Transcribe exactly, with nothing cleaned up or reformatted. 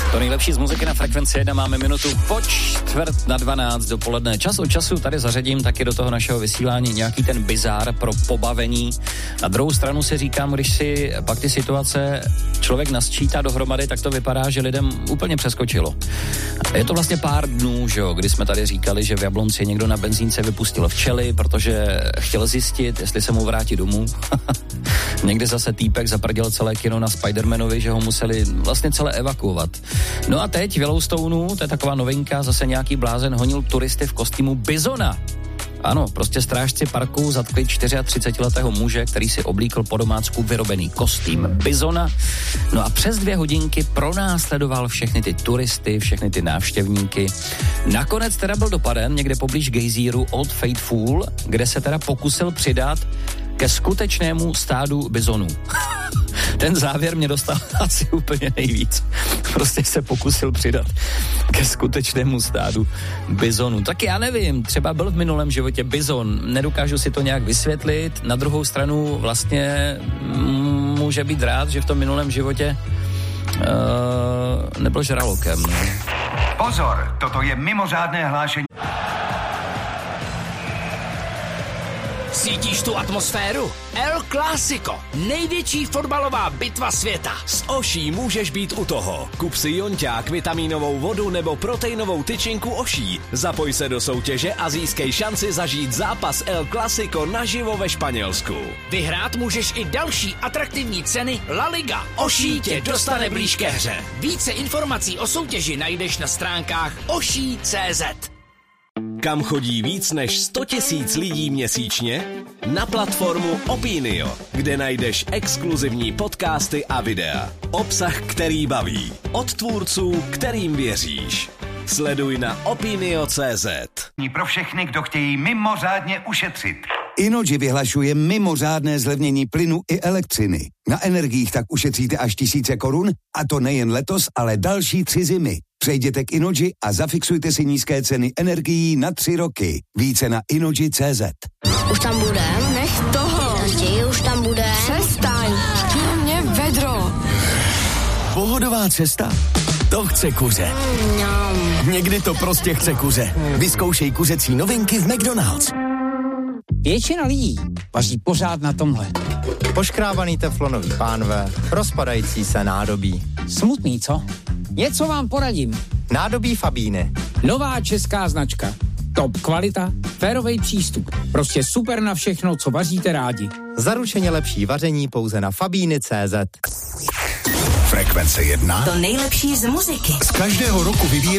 To nejlepší z muziky na Frekvenci jedna, máme minutu po čtvrt na dvanáct dopoledne. Čas od času tady zařadím taky do toho našeho vysílání nějaký ten bizár pro pobavení. Na druhou stranu si říkám, když si pak ty situace člověk nasčítá dohromady, tak to vypadá, že lidem úplně přeskočilo. Je to vlastně pár dnů, že jo, kdy jsme tady říkali, že v Jablonci někdo na benzínce vypustil včely, protože chtěl zjistit, jestli se mu vrátí domů. Někde zase týpek zaprděl celé kino na Spidermanovi, že ho museli vlastně celé evakuovat. No a teď v Yellowstoneu, to je taková novinka, zase nějaký blázen honil turisty v kostýmu bizona. Ano, prostě strážci parku zatkli třicetičtyřletého muže, který si oblíkl po domácku vyrobený kostým bizona. No a přes dvě hodinky pronásledoval všechny ty turisty, všechny ty návštěvníky. Nakonec teda byl dopaden někde poblíž gejzíru Old Faithful, kde se teda pokusil přidat ke skutečnému stádu bizonů. Ten závěr mě dostal asi úplně nejvíc. Prostě se pokusil přidat ke skutečnému stádu bizonů. Tak já nevím, třeba byl v minulém životě bizon, nedokážu si to nějak vysvětlit. Na druhou stranu vlastně může být rád, že v tom minulém životě uh, nebyl žralokem. No. Pozor, toto je mimořádné hlášení. Cítíš tu atmosféru? El Clásico, největší fotbalová bitva světa. S Oší můžeš být u toho. Kup si jonťák, vitamínovou vodu nebo proteinovou tyčinku Oší. Zapoj se do soutěže a získej šanci zažít zápas El Clásico naživo ve Španělsku. Vyhrát můžeš i další atraktivní ceny La Liga. Oší tě dostane blíž ke hře. Více informací o soutěži najdeš na stránkách oší tečka cé zet. Kam chodí víc než sto tisíc lidí měsíčně? Na platformu Opinio, kde najdeš exkluzivní podcasty a videa. Obsah, který baví. Od tvůrců, kterým věříš. Sleduj na opinio tečka cé zet. Pro všechny, kdo chtějí mimořádně ušetřit. Inoji vyhlašuje mimořádné zlevnění plynu i elektřiny. Na energiích tak ušetříte až tisíce korun, a to nejen letos, ale další tři zimy. Přejděte k Inoji a zafixujte si nízké ceny energií na tři roky. Více na inoji tečka cé zet. Už tam bude? Nech toho. Raději už tam bude. Přestaň. Mě vedro. Pohodová cesta? To chce kuře. Mm, Někdy to prostě chce kuře. Vyzkoušej kuřecí novinky v McDonald's. Většina lidí vaří pořád na tomhle. Poškrábaný teflonový pánve, rozpadající se nádobí. Smutný, co? Něco vám poradím. Nádobí Fabíny. Nová česká značka. Top kvalita, férovej přístup. Prostě super na všechno, co vaříte rádi. Zaručeně lepší vaření pouze na fabíny tečka cé zet. Frekvence jedna. To nejlepší z muziky. Z každého roku vybírá